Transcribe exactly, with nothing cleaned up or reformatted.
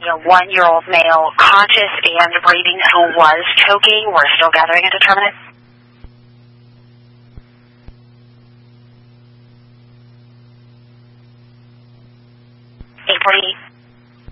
you know, one-year-old male, conscious and breathing, who was choking. We're still gathering a determinant. eight forty.